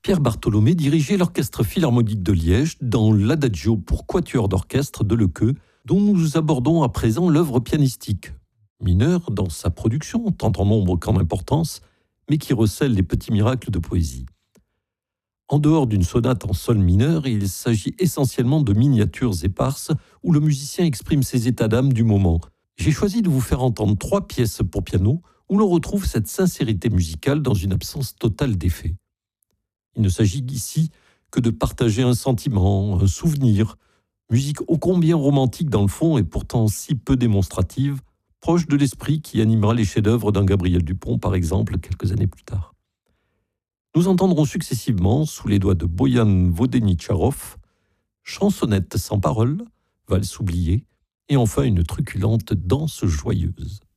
Pierre Bartholomé dirigeait l'Orchestre Philharmonique de Liège dans l'Adagio pour quatuor d'orchestre de Lequeux, dont nous abordons à présent l'œuvre pianistique. Mineure dans sa production, tant en nombre qu'en importance, mais qui recèle les petits miracles de poésie. En dehors d'une sonate en sol mineur, il s'agit essentiellement de miniatures éparses où le musicien exprime ses états d'âme du moment. J'ai choisi de vous faire entendre 3 pièces pour piano où l'on retrouve cette sincérité musicale dans une absence totale d'effet. Il ne s'agit ici que de partager un sentiment, un souvenir, musique ô combien romantique dans le fond et pourtant si peu démonstrative, proche de l'esprit qui animera les chefs-d'œuvre d'un Gabriel Dupont par exemple quelques années plus tard. Nous entendrons successivement, sous les doigts de Boyan Vodenichtcharov, chansonnette sans paroles, valse oubliée, et enfin une truculente danse joyeuse.